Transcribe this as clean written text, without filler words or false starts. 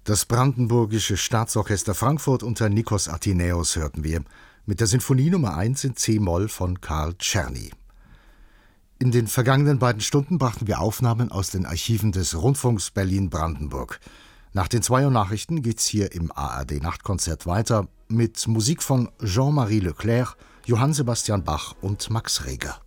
Das Brandenburgische Staatsorchester Frankfurt unter Nikos Athenäus hörten wir mit der Sinfonie Nummer 1 in c-Moll von Karl Czerny. In den vergangenen beiden Stunden brachten wir Aufnahmen aus den Archiven des Rundfunks Berlin-Brandenburg. Nach den 2 Uhr Nachrichten geht's hier im ARD-Nachtkonzert weiter mit Musik von Jean-Marie Leclerc, Johann Sebastian Bach und Max Reger.